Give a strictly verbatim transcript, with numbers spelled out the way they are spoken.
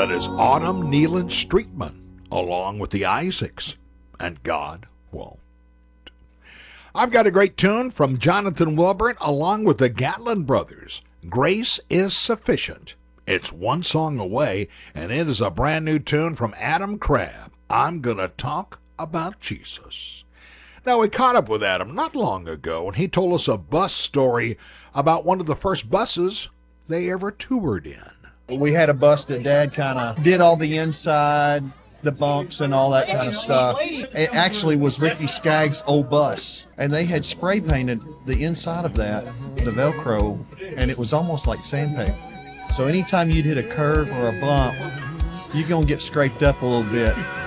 That is Autumn Nealon Streetman, along with the Isaacs, and God won't. I've got a great tune from Jonathan Wilburn along with the Gatlin Brothers. Grace is Sufficient. It's one song away, and it is a brand new tune from Adam Crabb. I'm gonna talk about Jesus. Now, we caught up with Adam not long ago, and he told us a bus story about one of the first buses they ever toured in. We had a bus that Dad kind of did all the inside, the bunks and all that kind of stuff. It actually was Ricky Skaggs' old bus, and they had spray painted the inside of that, the Velcro, and it was almost like sandpaper. So anytime you'd hit a curve or a bump, you're going to get scraped up a little bit.